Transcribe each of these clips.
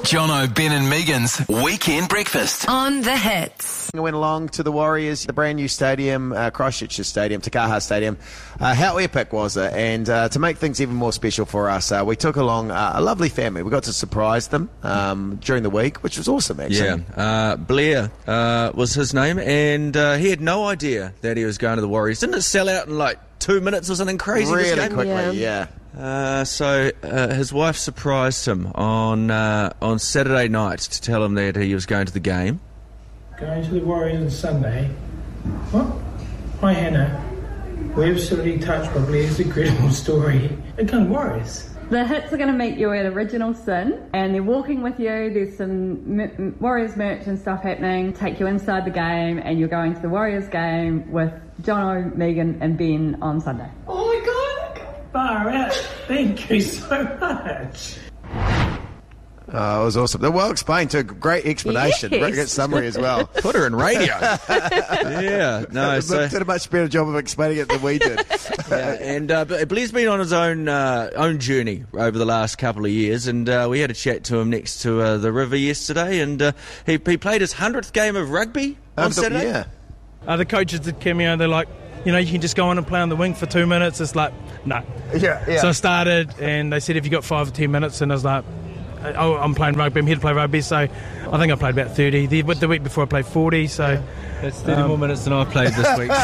Jono, Ben and Megan's Weekend Breakfast On The Hits. I went along to the Warriors, the brand new stadium, Christchurch Stadium, Te Kaha Stadium. How epic was it? And to make things even more special for us, we took along a lovely family. We got to surprise them during the week, which was awesome, actually. Yeah, Blair was his name, and he had no idea that he was going to the Warriors. Didn't it sell out in like 2 minutes or something crazy? Really this game? quickly, yeah. So his wife surprised him on Saturday night to tell him that he was going to the game. Going to the Warriors on Sunday. What? Hi Hannah. We're absolutely touched by Blair's incredible story. They're going to Warriors. The Hits are going to meet you at Original Sin, and they're walking with you. There's some Warriors merch and stuff happening. Take you inside the game, and you're going to the Warriors game with Jono, Megan, and Ben on Sunday. Oh my God! Far out. Thank you so much. Oh, it was awesome. They're well explained too. Great explanation. Yes. Great good summary as well. Put her in radio. Yeah, no. They did a much better job of explaining it than we did. And Blair's been on his own journey over the last couple of years, and we had a chat to him next to the river yesterday, and he played his 100th game of rugby on Saturday. Yeah. The coaches did cameo. They're like, you can just go on and play on the wing for 2 minutes. It's like, no. Yeah. So I started, and they said if you got 5 or 10 minutes, and I was like, oh, I'm playing rugby. I'm here to play rugby, so I think I played about 30. The week before I played 40, so... That's 30 more minutes than I've played this week,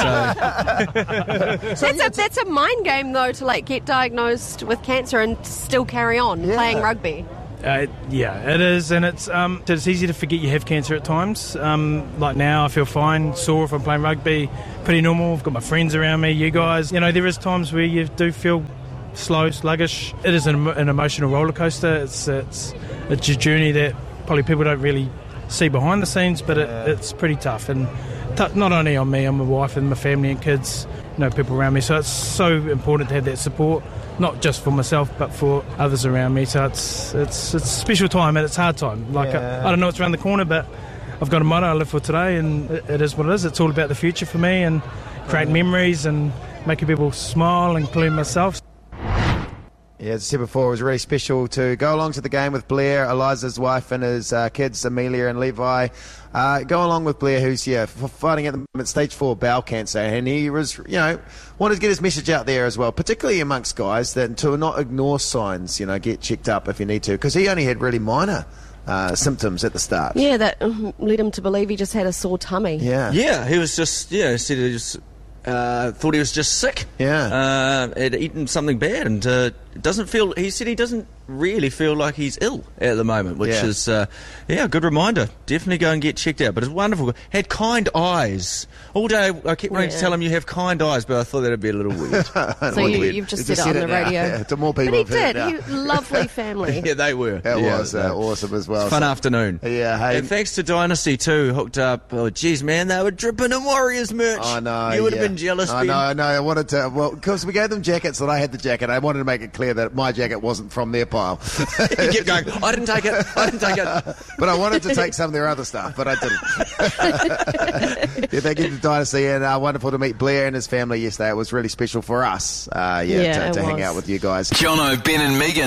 so... That's a mind game, though, to get diagnosed with cancer and still carry on playing rugby. Yeah, it is, and it's easy to forget you have cancer at times. Like now, I feel fine, sore if I'm playing rugby, pretty normal. I've got my friends around me, you guys. There is times where you do feel slow, sluggish. It is an emotional roller coaster. It's a journey that probably people don't really see behind the scenes, but it's pretty tough, and not only on me, on my wife and my family and kids, people around me. So it's so important to have that support, not just for myself but for others around me. So it's a special time, and it's a hard time. I don't know what's around the corner, but I've got a motto. I live for today, and it is what it is. It's all about the future for me, and creating memories and making people smile, including myself. Yeah, as I said before, it was really special to go along to the game with Blair, Eliza's wife, and his kids, Amelia and Levi. Go along with Blair, who's fighting at the moment stage 4 bowel cancer, and he was, wanted to get his message out there as well, particularly amongst guys, that to not ignore signs, get checked up if you need to, because he only had really minor symptoms at the start. Yeah, that led him to believe he just had a sore tummy. Yeah, he was just, said he just... thought he was just sick. Had eaten something bad, and doesn't feel. He said he doesn't really feel like he's ill at the moment, which is a good reminder. Definitely go and get checked out. But it's wonderful. Had kind eyes all day. I kept wanting to tell him you have kind eyes, but I thought that'd be a little weird. So you've just said it on the radio. To more people, but he did. Lovely family. Yeah, they were. That was awesome as well. Fun afternoon. Yeah, hey. And thanks to Dynasty too, hooked up. Oh, geez, man, they were dripping in Warriors merch. I know. You would have been jealous. I know. I wanted to. Well, because we gave them jackets, and I had the jacket. I wanted to make it clear that my jacket wasn't from their pile. You kept going, I didn't take it. But I wanted to take some of their other stuff, but I didn't. Thank you to Dynasty, and wonderful to meet Blair and his family yesterday. It was really special for us, to hang out with you guys. Jono, Ben and Megan